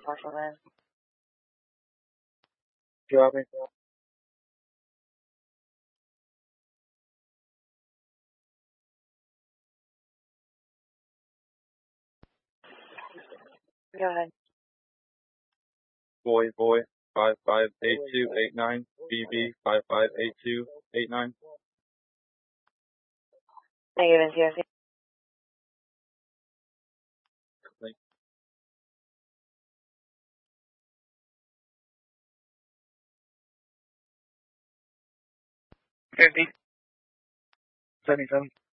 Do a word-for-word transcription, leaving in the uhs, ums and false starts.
Marshall then. Drop me. Go ahead. Boy, boy, five five eight two eight nine. B B five five eight two eight nine. Negative N C O C. Fifty. Seventy-seven.